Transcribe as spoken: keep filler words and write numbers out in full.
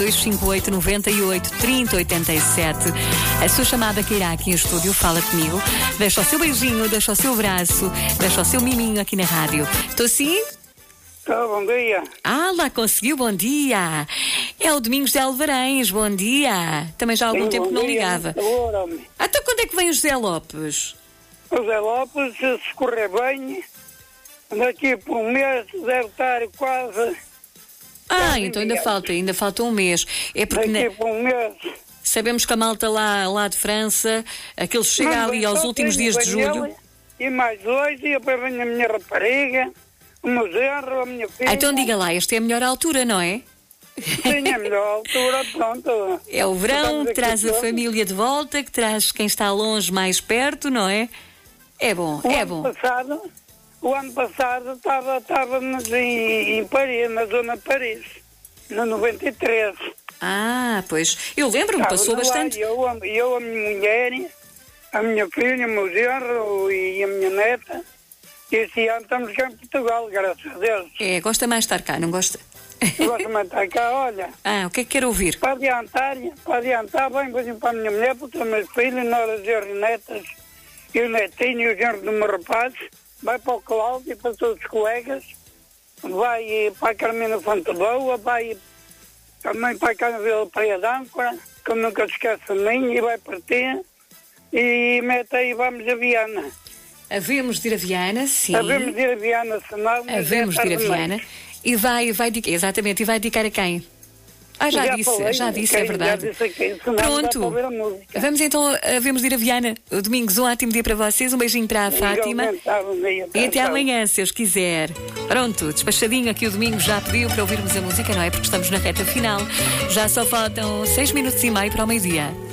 dois cinco oito, nove oito, três zero oito sete. A sua chamada que irá aqui em estúdio, fala comigo. Deixa o seu beijinho, deixa o seu braço, deixa o seu miminho aqui na rádio. Estou sim? Estou, bom dia. Ah, lá conseguiu, bom dia. É o Domingos de Alvarães, bom dia. Também já há algum Sim, tempo que não dia. ligava. Ora, Até quando é que vem o José Lopes? o José Lopes, se correr bem, daqui por um mês deve estar quase... Ah, então ainda falta, ainda falta um mês. É porque Daqui na- por um mês... sabemos que a malta lá, lá de França, aquele chega Não, ali só aos últimos tenho, dias de vem julho. ele E mais dois, e depois vem a minha rapariga, o meu genro, a minha filha. Ah, então diga lá, esta é a melhor altura, não é? Sim, a melhor altura, pronto. É o verão Estamos que aqui traz a todos. família de volta, que traz quem está longe mais perto, não é? É bom, O é ano bom. Passado, o ano passado estava, estávamos em, em Paris, na zona de Paris, no noventa e três. Ah, pois, eu lembro-me, passou Estava lá, bastante. Eu, a- eu, a minha mulher, a minha filha, o meu genro e a minha neta. E este ano estamos cá em Portugal, graças a Deus. É, gosta mais de estar cá, não gosta? Eu gosto de estar cá, olha, Ah, o que é que quer ouvir? para adiantar, para adiantar, bem, bem para a minha mulher, para os meus filhos, noras e netas, e o netinho e o genro do meu rapaz, vai para o Cláudio e para todos os colegas, vai eh, para a Carmina Fonteboa, vai também para a Canavila Praia d'Âncora, que eu nunca se esqueço de mim, e vai para ti, e mete aí, vamos a Viana. Havemos de ir a Viana, sim. Havemos de ir a Viana, senão... Havemos de ir a Viana. E vai, vai, dedicar- exatamente, e vai dedicar a quem? Ah, já, Já disse, falei, já disse, quem é verdade. já disse aqui, senão não dá Pronto. para ouvir a música. Vamos então, havemos de ir a Viana. O Domingos, um ótimo dia para vocês, um beijinho para a Fátima. Igualmente, tá, bom dia, E tá, até tchau. amanhã, se Deus quiser. Pronto, despachadinho aqui o Domingos já pediu para ouvirmos a música, não é? Porque estamos na reta final. Já só faltam seis minutos e meio para o meio-dia.